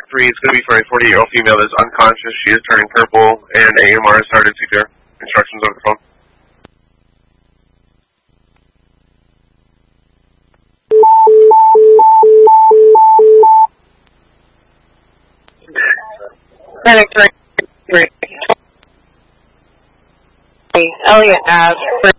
3 is going to be for a 48-year-old female that is unconscious. She is turning purple, and AMR has started CPR. Instructions over the phone. Medic 3. Elliott Ave.